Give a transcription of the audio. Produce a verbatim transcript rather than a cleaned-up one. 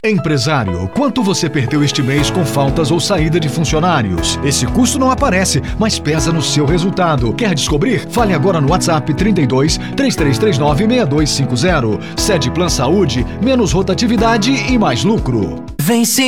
Empresário, quanto você perdeu este mês com faltas ou saída de funcionários? Esse custo não aparece, mas pesa no seu resultado. Quer descobrir? Fale agora no WhatsApp trinta e dois, três três três nove, seis dois cinco zero. Sede Plan Saúde, menos rotatividade e mais lucro. Vem sim.